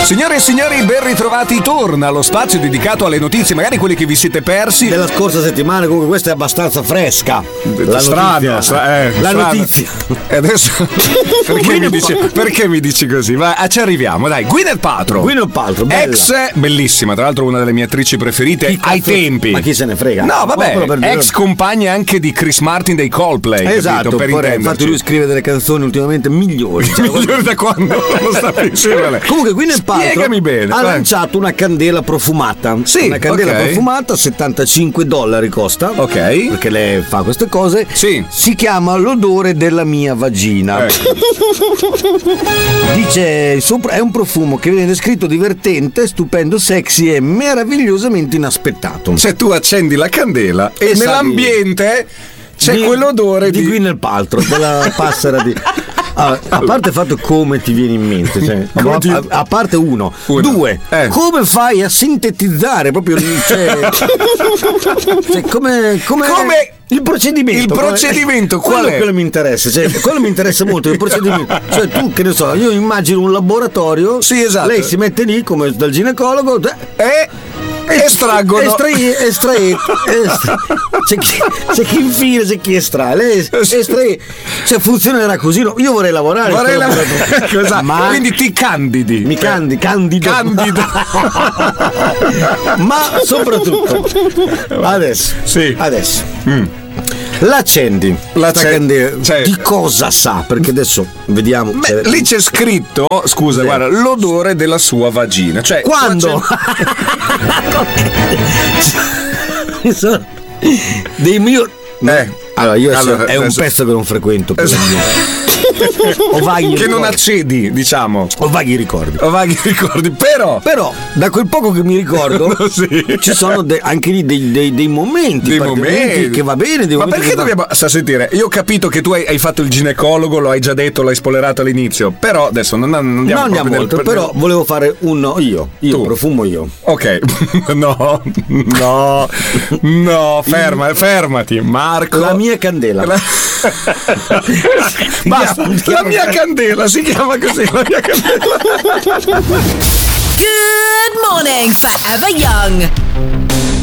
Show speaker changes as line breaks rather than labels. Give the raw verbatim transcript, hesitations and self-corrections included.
Signore e signori, ben ritrovati. Torna lo spazio dedicato alle notizie, magari quelli che vi siete persi
della scorsa settimana. Comunque questa è abbastanza fresca. La
strano,
notizia.
stra- eh,
la
strano.
notizia.
E adesso perché mi, dici, perché mi dici così? Ma ah, ci arriviamo, dai. Gwyneth Paltrow.
Gwyneth Paltrow, bella.
Ex, bellissima, tra l'altro una delle mie attrici preferite
Chi
ai
cazzo-
tempi.
Ma chi se ne frega?
No, vabbè,
No, per dire-
ex compagna anche di Chris Martin dei Coldplay.
Esatto,
capito? Per
poi,
intenderci.
infatti lui scrive delle canzoni ultimamente migliori. Cioè,
Migliore da quando non sta più insieme.
Comunque Gwyneth Paltrow
Spiegami bene,
ha
vai.
lanciato una candela profumata.
Sì,
una candela
ok.
profumata, settantacinque dollari costa.
Ok.
Perché lei fa queste cose.
Sì.
Si chiama l'odore della mia vagina.
Eh.
Dice sopra è un profumo che viene descritto divertente, stupendo, sexy e meravigliosamente inaspettato.
Se tu accendi la candela e,
E sa
nell'ambiente c'è
di-
quell'odore di,
di Gwyneth Paltrow, della passera di. Ah, a parte il fatto come ti viene in mente, cioè,
Come
a,
ti-
a- a parte uno,
Uno.
due,
Eh.
come fai a sintetizzare proprio cioè, cioè, come, come,
Come-
il procedimento?
il
come-
procedimento qual
quello,
è?
quello mi interessa, cioè, quello mi interessa molto il procedimento. Cioè tu che ne so, io immagino un laboratorio,
Sì, esatto.
lei si mette lì come dal ginecologo
e estraggono
Estrai, estrai, estra- c'è, chi, c'è chi infila, c'è chi estrae. Lei estrae, cioè funzionerà così. No? Io vorrei lavorare.
Vorrei la... Cosa?
Ma
Quindi ti candidi.
mi candi, candido.
Candido.
Ma soprattutto adesso,
Sì.
adesso. L'accendi,
La
sta
c'è-
candela,
cioè-
di cosa sa? Perché adesso vediamo.
Beh,
eh,
lì c'è scritto, scusa,
Sì.
guarda, l'odore della sua vagina. Cioè,
Quando? Ci sono dei miei.
Eh.
Allora, io adesso-
Allora,
è un
adesso-
pezzo che non frequento. Per
Esatto.
Ho vaghi
che non
ricordi.
accedi, diciamo.
Ho vaghi ricordi.
Ho vaghi ricordi, però.
Però, da quel poco che mi ricordo,
Sì.
ci sono de- anche lì dei, dei- dei momenti,
Dei
perché-
momenti
che va bene. Dei
Ma
momenti
perché
che va-
dobbiamo. Sta a sentire, io ho capito che tu hai, hai fatto il ginecologo, lo hai già detto, l'hai spoilerato all'inizio. Però adesso non, non andiamo
Non andiamo
proprio
oltre,
nel-
però volevo fare un no, io, io
Tu.
profumo io.
Ok, no, no, no, ferma, fermati, Marco.
La mia candela.
La- Basta, la mia candela si chiama così, la mia candela.
Good morning, Forever Young.